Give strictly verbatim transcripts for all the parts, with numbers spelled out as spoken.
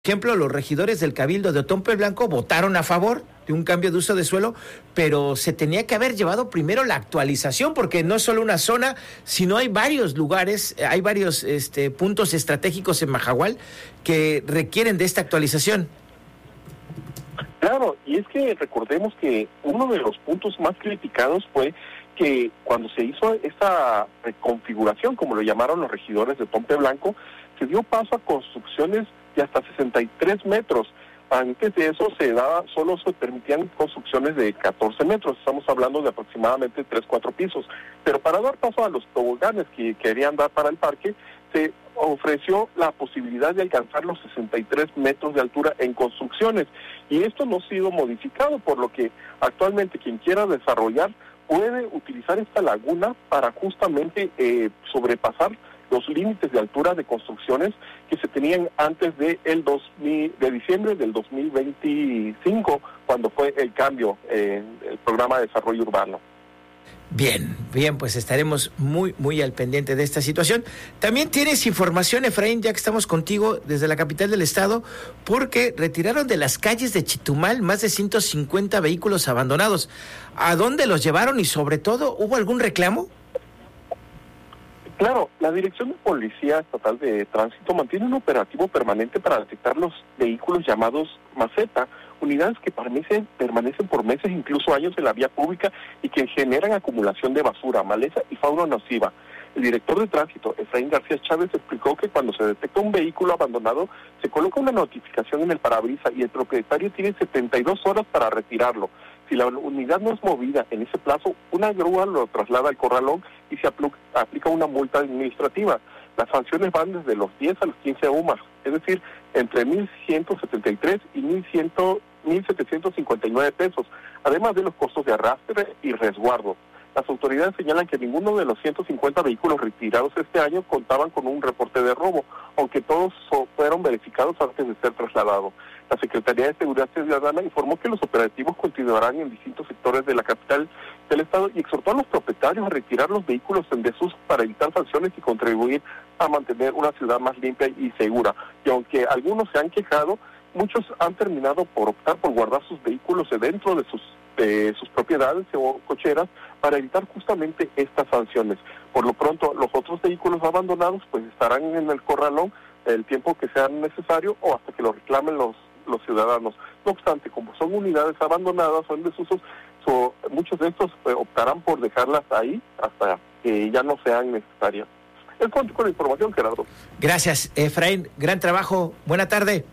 ejemplo, los regidores del Cabildo de Otompe Blanco votaron a favor de un cambio de uso de suelo, pero se tenía que haber llevado primero la actualización, porque no es solo una zona, sino hay varios lugares, hay varios este, puntos estratégicos en Majahual que requieren de esta actualización. Claro, y es que recordemos que uno de los puntos más criticados fue que cuando se hizo esta reconfiguración, como lo llamaron los regidores de Otompe Blanco, se dio paso a construcciones de hasta sesenta y tres metros. Antes de eso se daba, solo se permitían construcciones de catorce metros, estamos hablando de aproximadamente tres, cuatro pisos. Pero para dar paso a los toboganes que querían dar para el parque, se ofreció la posibilidad de alcanzar los sesenta y tres metros de altura en construcciones. Y esto no ha sido modificado, por lo que actualmente quien quiera desarrollar puede utilizar esta laguna para justamente eh, sobrepasar los límites de altura de construcciones que se tenían antes de el dos mil, de diciembre del dos mil veinticinco, cuando fue el cambio en eh, el programa de desarrollo urbano. Bien, bien, pues estaremos muy, muy al pendiente de esta situación. También tienes información, Efraín, ya que estamos contigo desde la capital del estado, porque retiraron de las calles de Chetumal más de ciento cincuenta vehículos abandonados. ¿A dónde los llevaron y sobre todo, hubo algún reclamo? Claro, la Dirección de Policía Estatal de Tránsito mantiene un operativo permanente para detectar los vehículos llamados maceta, unidades que permanecen, permanecen por meses, incluso años en la vía pública y que generan acumulación de basura, maleza y fauna nociva. El director de tránsito, Efraín García Chávez, explicó que cuando se detecta un vehículo abandonado, se coloca una notificación en el parabrisas y el propietario tiene setenta y dos horas para retirarlo. Si la unidad no es movida en ese plazo, una grúa lo traslada al corralón y se aplica una multa administrativa. Las sanciones van desde los diez a los quince U M A, es decir, entre mil ciento setenta y tres y mil setecientos cincuenta y nueve pesos, además de los costos de arrastre y resguardo. Las autoridades señalan que ninguno de los ciento cincuenta vehículos retirados este año contaban con un reporte de robo, aunque todos fueron verificados antes de ser trasladados. La Secretaría de Seguridad Ciudadana informó que los operativos continuarán en distintos sectores de la capital del estado y exhortó a los propietarios a retirar los vehículos en desuso para evitar sanciones y contribuir a mantener una ciudad más limpia y segura. Y aunque algunos se han quejado, muchos han terminado por optar por guardar sus vehículos dentro de sus, de sus propiedades o cocheras para evitar justamente estas sanciones. Por lo pronto, los otros vehículos abandonados pues estarán en el corralón el tiempo que sea necesario o hasta que lo reclamen los los ciudadanos. No obstante, como son unidades abandonadas o en desusos, so, muchos de estos eh, optarán por dejarlas ahí hasta que ya no sean necesarias. Es cuanto con la información, Gerardo. Gracias, Efraín. Gran trabajo. Buena tarde.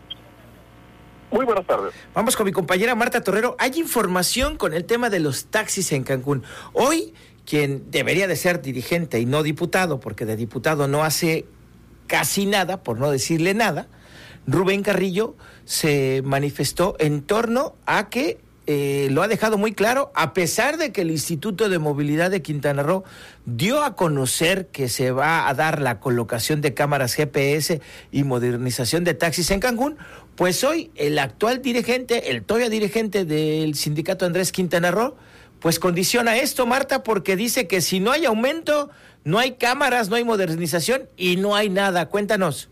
Muy buenas tardes. Vamos con mi compañera Marta Torrero. Hay información con el tema de los taxis en Cancún. Hoy, quien debería de ser dirigente y no diputado, porque de diputado no hace casi nada, por no decirle nada, Rubén Carrillo se manifestó en torno a que eh, lo ha dejado muy claro, a pesar de que el Instituto de Movilidad de Quintana Roo dio a conocer que se va a dar la colocación de cámaras G P S y modernización de taxis en Cancún, pues hoy el actual dirigente, el todavía dirigente del sindicato Andrés Quintana Roo, pues condiciona esto, Marta, porque dice que si no hay aumento, no hay cámaras, no hay modernización y no hay nada. Cuéntanos.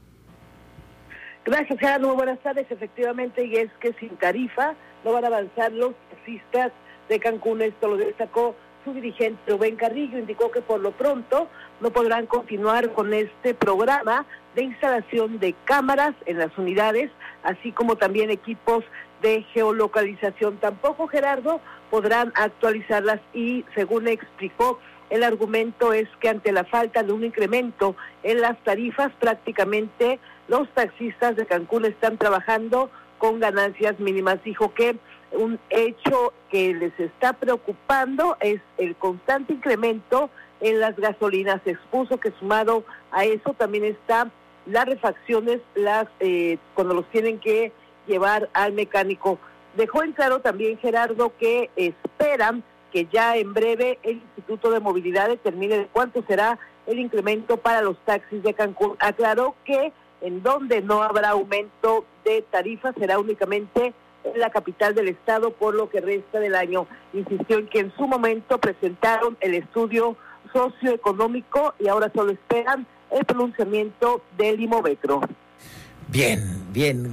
Gracias, Gerardo. Muy buenas tardes. Efectivamente, y es que sin tarifa no van a avanzar los taxistas de Cancún. Esto lo destacó su dirigente Rubén Carrillo. Indicó que por lo pronto no podrán continuar con este programa de instalación de cámaras en las unidades, así como también equipos de geolocalización. Tampoco, Gerardo, podrán actualizarlas y, según explicó, el argumento es que ante la falta de un incremento en las tarifas, prácticamente los taxistas de Cancún están trabajando con ganancias mínimas. Dijo que un hecho que les está preocupando es el constante incremento en las gasolinas. Expuso que sumado a eso también está las refacciones, las eh, cuando los tienen que llevar al mecánico. Dejó en claro también, Gerardo, que esperan que ya en breve el Instituto de Movilidad determine de cuánto será el incremento para los taxis de Cancún. Aclaró que en donde no habrá aumento de tarifas será únicamente en la capital del estado por lo que resta del año. Insistió en que en su momento presentaron el estudio socioeconómico y ahora solo esperan el pronunciamiento del Imometro. Bien, bien.